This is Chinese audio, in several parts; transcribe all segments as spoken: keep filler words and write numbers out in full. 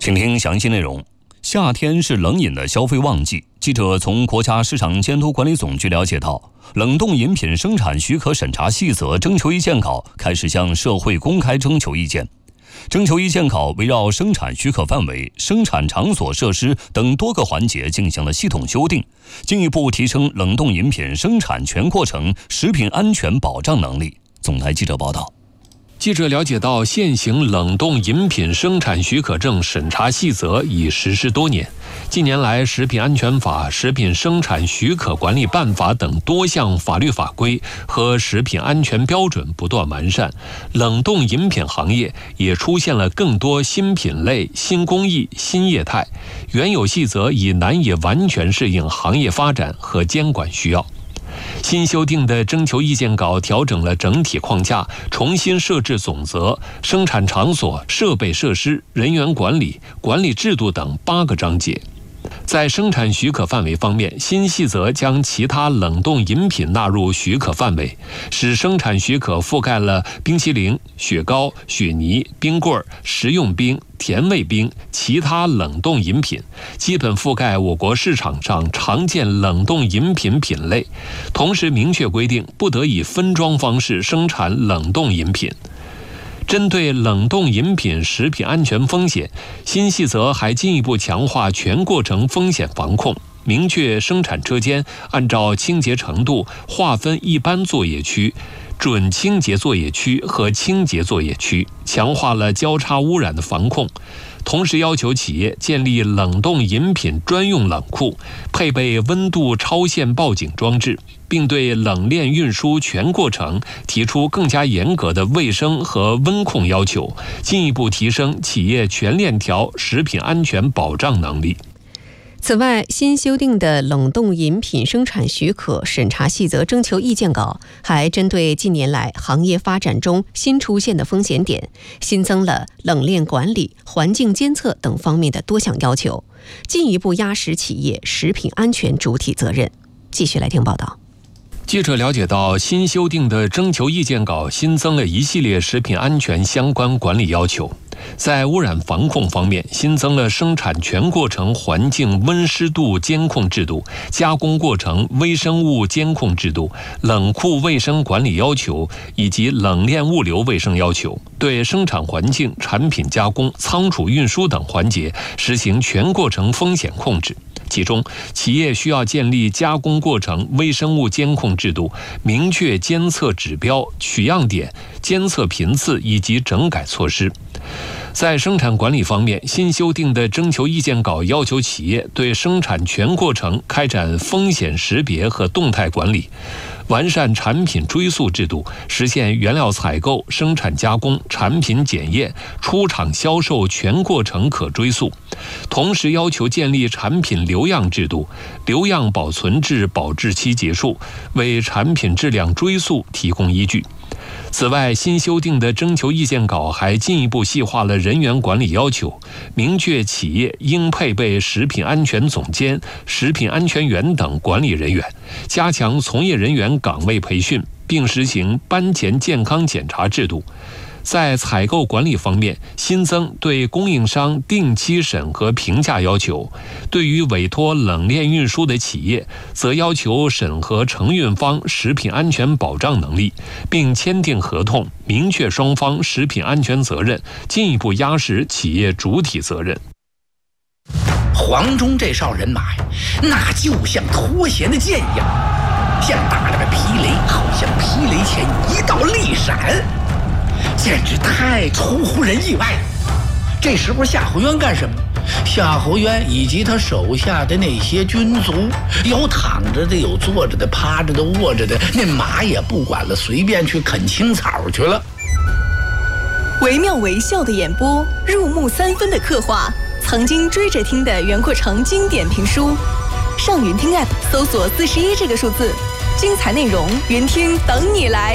请听详细内容。夏天是冷饮的消费旺季，记者从国家市场监督管理总局了解到，冷冻饮品生产许可审查细则征求意见稿开始向社会公开征求意见。征求意见稿围绕生产许可范围、生产场所设施等多个环节进行了系统修订，进一步提升冷冻饮品生产全过程食品安全保障能力。总台记者报道。 记者了解到，现行冷冻饮品生产许可证审查细则已实施多年。近年来，食品安全法、食品生产许可管理办法等多项法律法规和食品安全标准不断完善，冷冻饮品行业也出现了更多新品类、新工艺、新业态。原有细则已难以完全适应行业发展和监管需要。新修订的征求意见稿调整了整体框架，重新设置总则、生产场所、设备设施、人员管理、管理制度等八个章节。在生产许可范围方面，新细则将其他冷冻饮品纳入许可范围，使生产许可覆盖了冰淇淋、雪糕、雪泥、冰棍、食用冰、甜味冰、其他冷冻饮品，基本覆盖我国市场上常见冷冻饮品品类。同时明确规定，不得以分装方式生产冷冻饮品。针对冷冻饮品食品安全风险，新细则还进一步强化全过程风险防控，明确生产车间按照清洁程度划分一般作业区、准清洁作业区和清洁作业区，强化了交叉污染的防控。同时要求企业建立冷冻饮品专用冷库，配备温度超限报警装置，并对冷链运输全过程提出更加严格的卫生和温控要求，进一步提升企业全链条食品安全保障能力。 此外，新修订的冷冻饮品生产许可审查细则征求意见稿还针对近年来行业发展中新出现的风险点，新增了冷链管理、环境监测等方面的多项要求，进一步压实企业食品安全主体责任。继续来听报道。 记者了解到，新修订的征求意见稿新增了一系列食品安全相关管理要求。在污染防控方面，新增了生产全过程环境温湿度监控制度、加工过程微生物监控制度、冷库卫生管理要求以及冷链物流卫生要求，对生产环境、产品加工、仓储运输等环节实行全过程风险控制。其中，企业需要建立加工过程微生物监控制度，明确监测指标、取样点、监测频次以及整改措施。在生产管理方面，新修订的征求意见稿要求企业对生产全过程开展风险识别和动态管理，完善产品追溯制度，实现原料采购、生产加工、产品检验、出厂销售全过程可追溯。同时要求建立产品留样制度，留样保存至保质期结束，为产品质量追溯提供依据。此外，新修订的征求意见稿还进一步细化了人员管理要求，明确企业应配备食品安全总监、食品安全员等管理人员，加强从业人员岗位培训，并实行班前健康检查制度。在采购管理方面，新增对供应商定期审核评价要求，对于委托冷链运输的企业，则要求审核承运方食品安全保障能力，并签订合同，明确双方食品安全责任，进一步压实企业主体责任。 黄忠这哨人马呀，那就像脱弦的箭一样，像打了个霹雷，好像霹雷前一道利闪，简直太出乎人意外了。这时候夏侯渊干什么？夏侯渊以及他手下的那些军卒，有躺着的，有坐着的，趴着的，卧着的，那马也不管了，随便去啃青草去了。 惟妙惟肖的演播，入木三分的刻画，曾经追着听的袁阔成经典评书。上云听 App 搜索四十一这个数字，精彩内容云听等你来。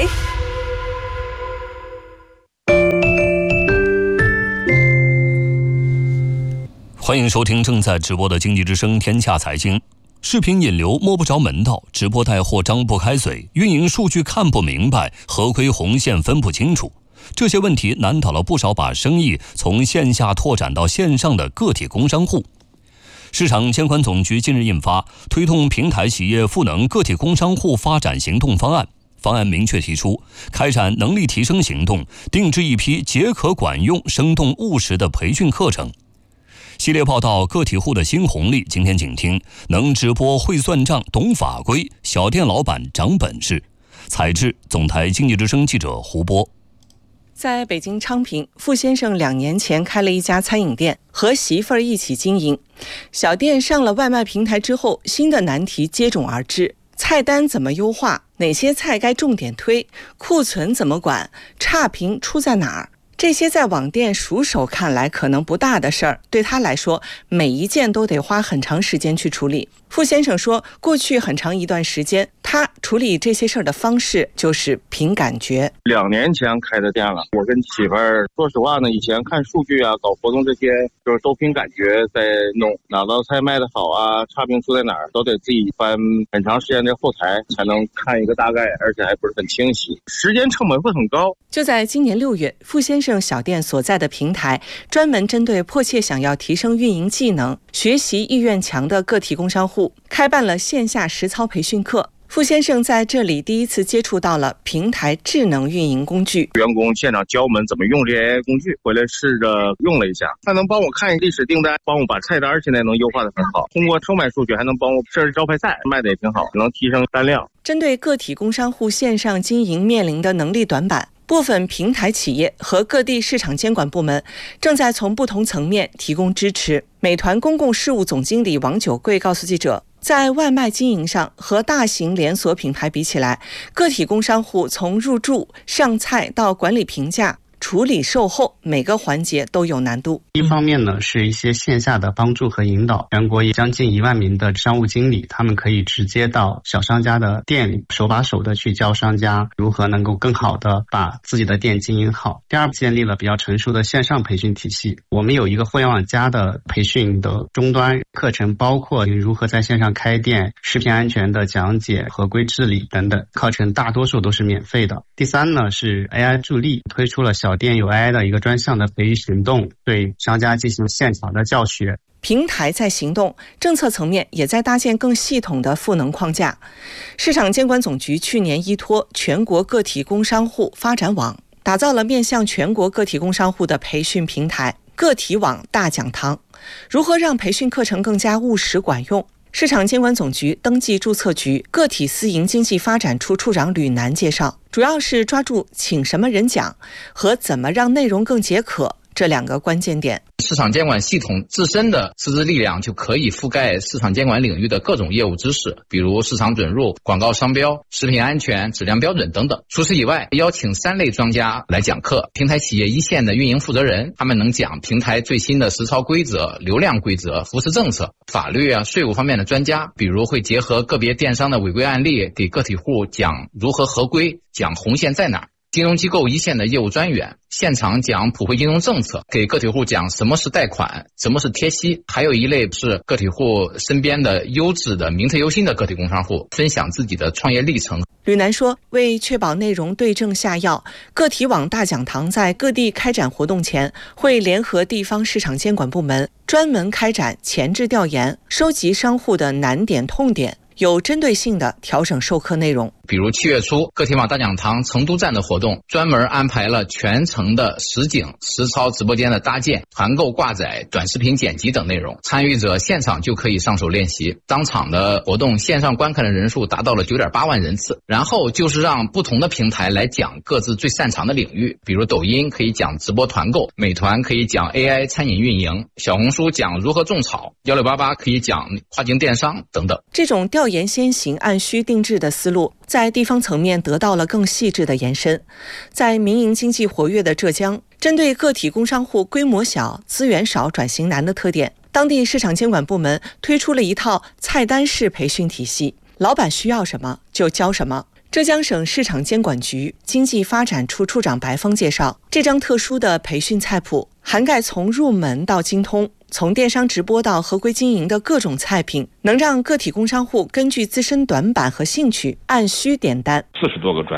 欢迎收听正在直播的经济之声天下财经。视频引流摸不着门道，直播带货张不开嘴，运营数据看不明白，合规红线分不清楚。 这些问题难倒了不少把生意从线下拓展到线上的个体工商户。市场监管总局近日印发《推动平台企业赋能个体工商户发展行动方案》，方案明确提出，开展能力提升行动，定制一批解渴管用、生动务实的培训课程。系列报道个体户的新红利，今天请听能直播会算账、懂法规，小店老板长本事。采制总台经济之声记者胡波。 在北京昌平，傅先生两年前开了一家餐饮店，和媳妇儿一起经营。小店上了外卖平台之后，新的难题接踵而至：菜单怎么优化？哪些菜该重点推？库存怎么管？差评出在哪儿？这些在网店熟手看来可能不大的事儿，对他来说，每一件都得花很长时间去处理。傅先生说，过去很长一段时间，他处理这些事儿的方式就是凭感觉。 两年前开的店了，我跟媳妇儿，说实话呢，以前看数据啊，搞活动这些，就是都凭感觉在弄，哪道菜卖得好啊，差评出在哪儿，都得自己翻很长时间的后台才能看一个大概，而且还不是很清晰，时间成本会很高。 就在今年六月，傅先生小店所在的平台专门针对迫切想要提升运营技能、学习意愿强的个体工商户，开办了线下实操培训课。傅先生在这里第一次接触到了平台智能运营工具， 员工现场教我们怎么用这些工具，回来试着用了一下，他能帮我看历史订单，帮我把菜单现在能优化得很好，通过售卖数据还能帮我设置招牌菜，卖得也挺好，能提升单量。 针对个体工商户线上经营面临的能力短板，部分平台企业和各地市场监管部门正在从不同层面提供支持。美团公共事务总经理王九贵告诉记者，在外卖经营上和大型连锁品牌比起来，个体工商户从入驻、上菜到管理评价、处理售后，每个环节都有难度。 一方面呢，是一些线下的帮助和引导，全国将近一万名的商务经理，他们可以直接到小商家的店里，手把手的去教商家如何能够更好的把自己的店经营好。第二，建立了比较成熟的线上培训体系，我们有一个互联网加的培训的终端课程，包括如何在线上开店、食品安全的讲解、合规治理等等，课程大多数都是免费的。第三呢，是 A I 助力，推出了小店有 A I 的一个专项的培育行动，对商家进行现场的教学。 平台在行动，政策层面也在搭建更系统的赋能框架。市场监管总局去年依托全国个体工商户发展网，打造了面向全国个体工商户的培训平台个体网大讲堂。如何让培训课程更加务实管用？市场监管总局登记注册局个体私营经济发展处处长吕楠介绍，主要是抓住请什么人讲和怎么让内容更解渴这两个关键点。 市场监管系统自身的师资力量就可以覆盖市场监管领域的各种业务知识，比如市场准入、广告商标、食品安全、质量标准等等。除此以外，邀请三类专家来讲课，平台企业一线的运营负责人，他们能讲平台最新的实操规则、流量规则、扶持政策、法律啊、税务方面的专家，比如会结合个别电商的违规案例，给个体户讲如何合规，讲红线在哪儿。金融机构一线的业务专员现场讲普惠金融政策，给个体户讲什么是贷款，什么是贴息。还有一类是个体户身边的优质的名特优心的个体工商户，分享自己的创业历程。 吕楠说，为确保内容对症下药，个体网大讲堂在各地开展活动前，会联合地方市场监管部门专门开展前置调研，收集商户的难点痛点，有针对性的调整授课内容。 比如七月初，个体网大讲堂成都站的活动，专门安排了全程的实景实操直播间的搭建、团购挂载、短视频剪辑等内容，参与者现场就可以上手练习。当场的活动线上观看的人数达到了 九点八万人次。然后就是让不同的平台来讲各自最擅长的领域，比如抖音可以讲直播团购，美团可以讲 A I 餐饮运营，小红书讲如何种草，一六八八可以讲跨境电商等等。 这种调研先行、按需定制的思路，在地方层面得到了更细致的延伸。在民营经济活跃的浙江，针对个体工商户规模小、资源少、转型难的特点，当地市场监管部门推出了一套菜单式培训体系，老板需要什么就教什么。浙江省市场监管局经济发展处处长白峰介绍，这张特殊的培训菜谱涵盖从入门到精通，从电商直播到合规经营的各种菜品，能让个体工商户根据自身短板和兴趣按需点单。 四十多个专题，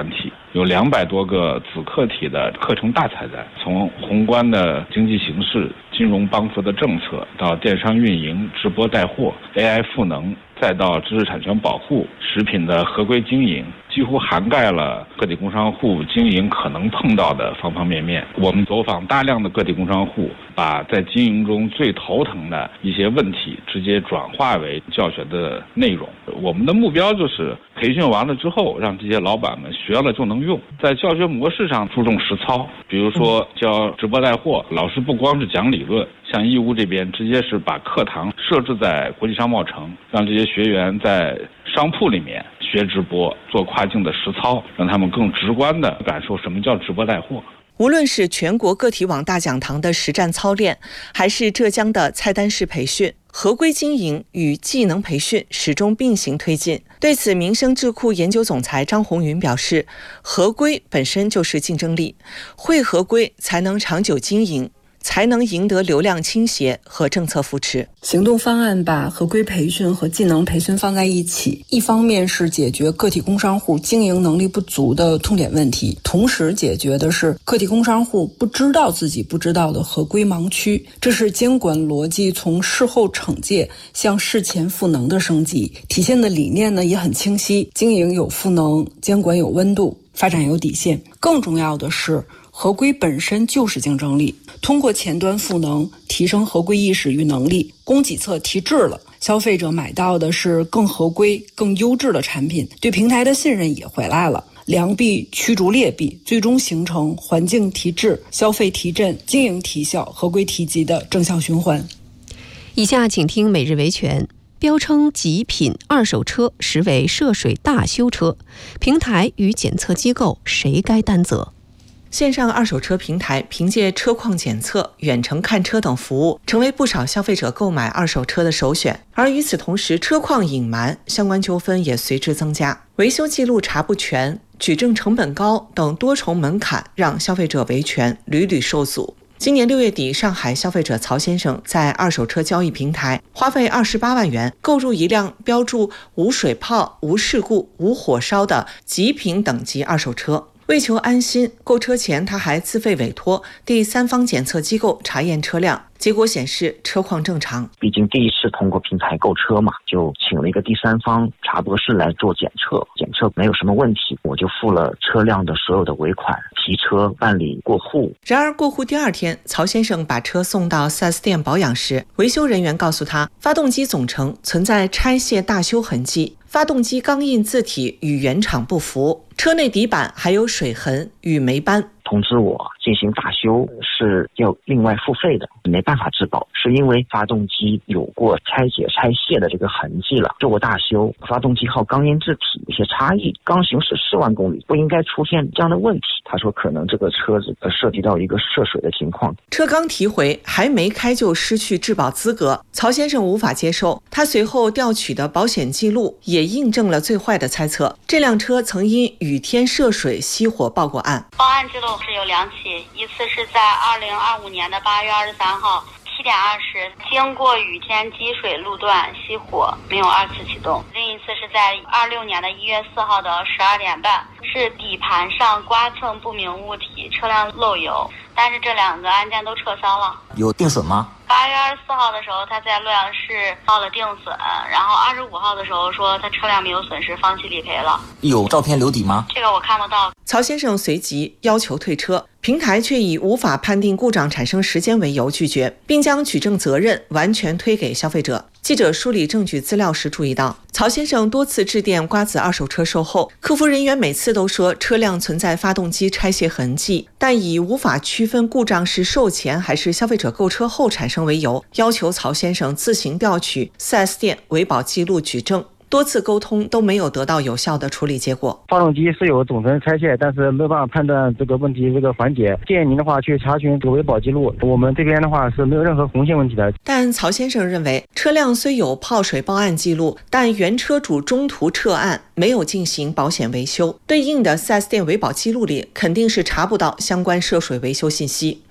有两百多个子课题的课程大彩蛋，从宏观的经济形势、金融帮扶的政策，到电商运营、直播带货、A I 赋能，再到知识产权保护、食品的合规经营，几乎涵盖了个体工商户经营可能碰到的方方面面。我们走访大量的个体工商户，把在经营中最头疼的一些问题直接转化为教学的内容。我们的目标就是培训完了之后，让这些老板们学了就能用。在教学模式上注重实操，比如说教直播带货，老师不光是讲理论，像义乌这边直接是把课堂设置在国际商贸城，让这些学员在商铺里面学直播，做跨境的实操，让他们更直观地感受什么叫直播带货。 无论是全国个体网大讲堂的实战操练，还是浙江的菜单式培训，合规经营与技能培训始终并行推进。对此，民生智库研究总裁张红云表示，合规本身就是竞争力，会合规才能长久经营，才能赢得流量倾斜和政策扶持。 行动方案把合规培训和技能培训放在一起，一方面是解决个体工商户经营能力不足的痛点问题，同时解决的是个体工商户不知道自己不知道的合规盲区。这是监管逻辑从事后惩戒向事前赋能的升级，体现的理念呢也很清晰，经营有赋能，监管有温度，发展有底线。更重要的是，合规本身就是竞争力，通过前端赋能提升合规意识与能力，供给侧提质了，消费者买到的是更合规更优质的产品，对平台的信任也回来了，良币驱逐劣币，最终形成环境提质、消费提振、经营提效、合规提级的正向循环。 以下请听每日维权。标称极品二手车实为涉水大修车，平台与检测机构谁该担责？ 线上二手车平台凭借车况检测、远程看车等服务，成为不少消费者购买二手车的首选。而与此同时，车况隐瞒相关纠纷也随之增加，维修记录查不全、举证成本高等多重门槛，让消费者维权屡屡受阻。今年六月底，上海消费者曹先生在二手车交易平台花费二十八万元购入一辆标注无水泡、无事故、无火烧的极品等级二手车。为求安心，购车前他还自费委托第三方检测机构查验车辆，结果显示车况正常。 毕竟第一次通过平台购车嘛，就请了一个第三方查博士来做检测，检测没有什么问题，我就付了车辆的所有的尾款，提车办理过户。 然而过户第二天，曹先生把车送到 四 S 店保养时，维修人员告诉他，发动机总成存在拆卸大修痕迹，发动机钢印字体与原厂不符，车内底板还有水痕与霉斑。 通知我进行大修是要另外付费的，没办法质保，是因为发动机有过拆解拆卸的这个痕迹了，做过大修，发动机号钢印字体有些差异，刚行驶四万公里不应该出现这样的问题。他说可能这个车子涉及到一个涉水的情况， 车刚提回还没开就失去质保资格，曹先生无法接受。他随后调取的保险记录也印证了最坏的猜测，这辆车曾因雨天涉水熄火报过案。 报案记录是有两起，一次是在二零二五年的八月二十三号七点二十，经过雨天积水路段熄火，没有二次启动。另一次是在二六年的一月四号的十二点半，是底盘上刮蹭不明物体，车辆漏油，但是这两个案件都撤销了。 有定损吗？ 八月二十四号的时候，他在洛阳市报了定损，然后二十五号的时候说他车辆没有损失，放弃理赔了。 有照片留底吗？ 这个我看不到。 曹先生随即要求退车，平台却以无法判定故障产生时间为由拒绝，并将举证责任完全推给消费者。记者梳理证据资料时注意到，曹先生多次致电瓜子二手车售后，客服人员每次都说车辆存在发动机拆卸痕迹，但以无法区分故障是售前还是消费者购车后产生为由，要求曹先生自行调取 四 S 店维保记录举证。多次沟通都没有得到有效的处理结果。 发动机是有总成拆卸，但是没有办法判断这个问题这个环节。建议您的话去查询这个维保记录，我们这边的话是没有任何红线问题的。 但曹先生认为，车辆虽有泡水报案记录，但原车主中途撤案，没有进行保险维修，对应的 四 S 店维保记录里肯定是查不到相关涉水维修信息。